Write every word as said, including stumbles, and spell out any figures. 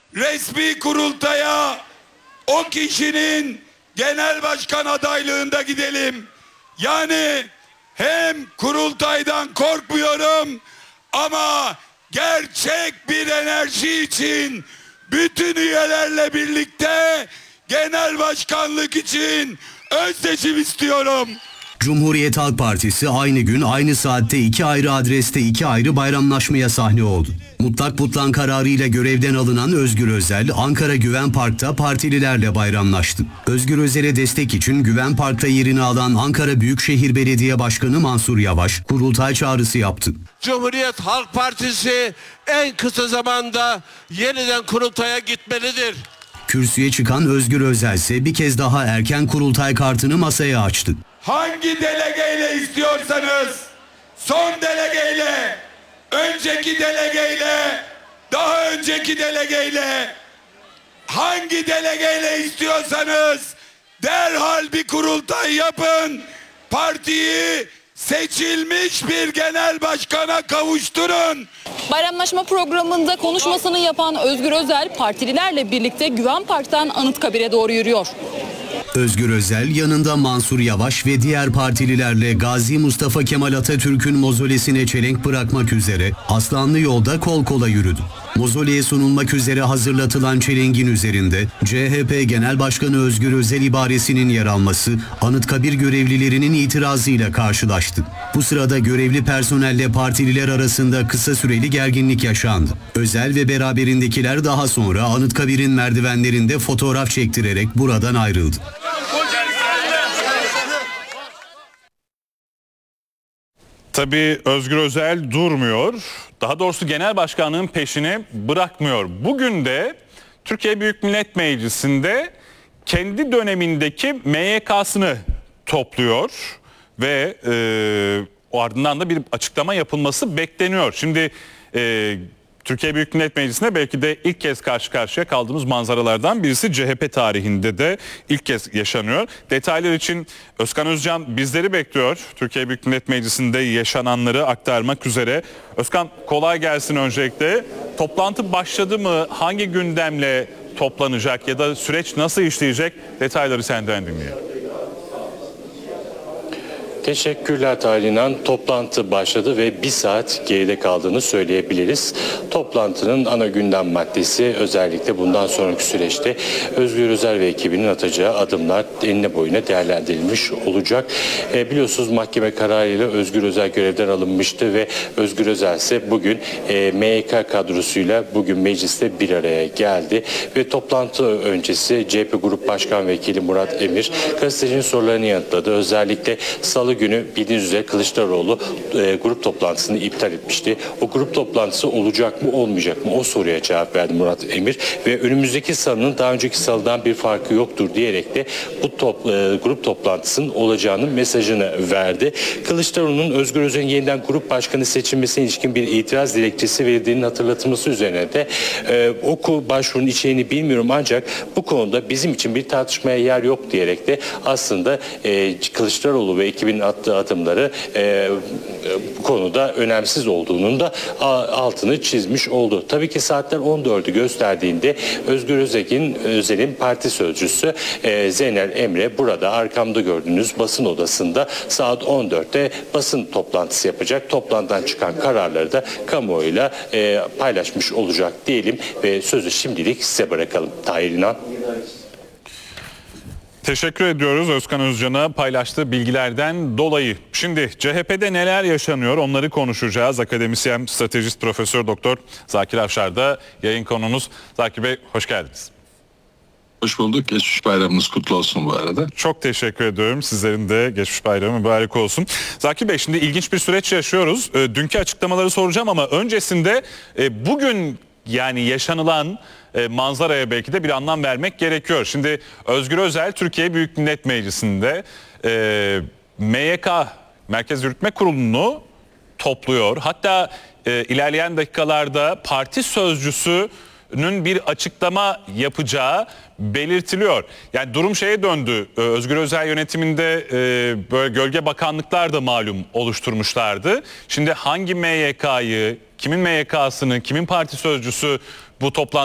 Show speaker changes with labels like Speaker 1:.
Speaker 1: resmi kurultaya o kişinin genel başkan adaylığında gidelim. Yani hem kurultaydan korkmuyorum ama gerçek bir enerji için bütün üyelerle birlikte genel başkanlık için ön seçim istiyorum.
Speaker 2: Cumhuriyet Halk Partisi aynı gün aynı saatte iki ayrı adreste iki ayrı bayramlaşmaya sahne oldu. Mutlak butlan kararıyla görevden alınan Özgür Özel, Ankara Güven Park'ta partililerle bayramlaştı. Özgür Özel'e destek için Güven Park'ta yerini alan Ankara Büyükşehir Belediye Başkanı Mansur Yavaş, kurultay çağrısı yaptı.
Speaker 3: Cumhuriyet Halk Partisi en kısa zamanda yeniden kurultaya gitmelidir.
Speaker 2: Kürsüye çıkan Özgür Özel ise bir kez daha erken kurultay kartını masaya açtı.
Speaker 1: Hangi delegeyle istiyorsanız, son delegeyle, önceki delegeyle, daha önceki delegeyle, hangi delegeyle istiyorsanız derhal bir kurultay yapın. Partiyi seçilmiş bir genel başkana kavuşturun.
Speaker 4: Bayramlaşma programında konuşmasını yapan Özgür Özel partililerle birlikte Güven Park'tan Anıtkabir'e doğru yürüyor.
Speaker 2: Özgür Özel yanında Mansur Yavaş ve diğer partililerle Gazi Mustafa Kemal Atatürk'ün mozolesine çelenk bırakmak üzere Aslanlı Yolda kol kola yürüdü. Mozoleye sunulmak üzere hazırlatılan çelengin üzerinde C H P Genel Başkanı Özgür Özel ibaresinin yer alması Anıtkabir görevlilerinin itirazıyla karşılaştı. Bu sırada görevli personelle partililer arasında kısa süreli gerginlik yaşandı. Özel ve beraberindekiler daha sonra Anıtkabir'in merdivenlerinde fotoğraf çektirerek buradan ayrıldı.
Speaker 5: Tabii Özgür Özel durmuyor. Daha doğrusu genel başkanlığın peşini bırakmıyor. Bugün de Türkiye Büyük Millet Meclisi'nde kendi dönemindeki M Y K'sını topluyor ve e, o ardından da bir açıklama yapılması bekleniyor. Şimdi e, Türkiye Büyük Millet Meclisi'nde belki de ilk kez karşı karşıya kaldığımız manzaralardan birisi C H P tarihinde de ilk kez yaşanıyor. Detaylar için Özkan Özcan bizleri bekliyor. Türkiye Büyük Millet Meclisi'nde yaşananları aktarmak üzere. Özkan, kolay gelsin öncelikle. Toplantı başladı mı? Hangi gündemle toplanacak ya da süreç nasıl işleyecek? Detayları senden dinleyelim.
Speaker 6: Teşekkürler Talinan. Toplantı başladı ve bir saat geride kaldığını söyleyebiliriz. Toplantının ana gündem maddesi özellikle bundan sonraki süreçte Özgür Özel ve ekibinin atacağı adımlar enine boyuna değerlendirilmiş olacak. E, biliyorsunuz mahkeme kararıyla Özgür Özel görevden alınmıştı ve Özgür Özel ise bugün e, M Y K kadrosuyla bugün mecliste bir araya geldi ve toplantı öncesi C H P Grup Başkan Vekili Murat Emir gazetecinin sorularını yanıtladı. Özellikle Salı günü bildiğiniz üzere Kılıçdaroğlu e, grup toplantısını iptal etmişti. O grup toplantısı olacak mı olmayacak mı o soruya cevap verdi Murat Emir ve önümüzdeki salının daha önceki salıdan bir farkı yoktur diyerek de bu top, e, grup toplantısının olacağının mesajını verdi. Kılıçdaroğlu'nun Özgür Özel'in yeniden grup başkanı seçilmesine ilişkin bir itiraz dilekçesi verildiğinin hatırlatılması üzerine de e, oku başvurunun içeriğini bilmiyorum ancak bu konuda bizim için bir tartışmaya yer yok diyerek de aslında e, Kılıçdaroğlu ve ekibinin attığı adımları e, bu konuda önemsiz olduğunun da altını çizmiş oldu. Tabii ki saatler on dördü gösterdiğinde Özgür Özel'in Özel'in parti sözcüsü e, Zeynel Emre burada arkamda gördüğünüz basın odasında saat on dörtte basın toplantısı yapacak. Toplantıdan çıkan kararları da kamuoyuyla e, paylaşmış olacak diyelim ve sözü şimdilik size bırakalım. Tahir İnan.
Speaker 5: Teşekkür ediyoruz Özkan Özcan'a paylaştığı bilgilerden dolayı. Şimdi C H P'de neler yaşanıyor onları konuşacağız. Akademisyen, stratejist, Profesör Doktor Zakir Afşar da yayın konuğumuz. Zakir Bey hoş geldiniz.
Speaker 7: Hoş bulduk. Geçmiş bayramınız kutlu olsun bu arada.
Speaker 5: Çok teşekkür ediyorum. Sizlerin de geçmiş bayramı mübarek olsun. Zakir Bey, şimdi ilginç bir süreç yaşıyoruz. E, dünkü açıklamaları soracağım ama öncesinde e, bugün yani yaşanılan e, manzaraya belki de bir anlam vermek gerekiyor. Şimdi Özgür Özel Türkiye Büyük Millet Meclisi'nde e, M Y K Merkez Yürütme Kurulu'nu topluyor. Hatta e, ilerleyen dakikalarda parti sözcüsünün bir açıklama yapacağı belirtiliyor. Yani durum şeye döndü. Özgür Özel yönetiminde e, böyle gölge bakanlıklar da malum oluşturmuşlardı. Şimdi hangi M Y K'yı, kimin M Y K'sını, kimin parti sözcüsü bu toplantı